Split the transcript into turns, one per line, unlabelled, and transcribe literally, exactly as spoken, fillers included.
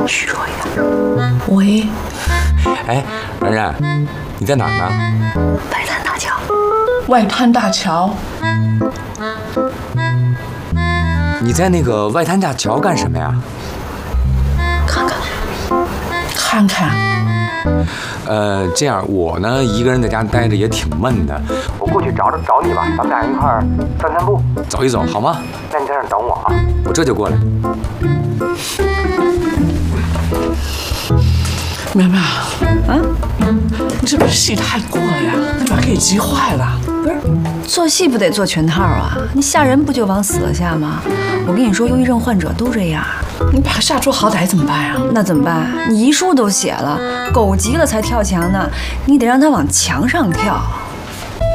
虚弱一点。喂，
哎，然然，你在哪儿呢？
外滩大桥。
外滩大桥。
你在那个外滩大桥干什么呀？
看看，
看看。
呃，这样我呢一个人在家待着也挺闷的，我过去找找找你吧，咱们俩一块儿散散步，走一走，好吗？那你在这儿等我啊，我这就过来。
苗苗，啊，你是不是戏太过了呀？你把给急坏了。
不是，做戏不得做全套啊？你吓人不就往死了吓吗？我跟你说，忧郁症患者都这样。
你把他吓出好歹怎么办呀？
那怎么办？你遗书都写了，狗急了才跳墙呢，你得让他往墙上跳。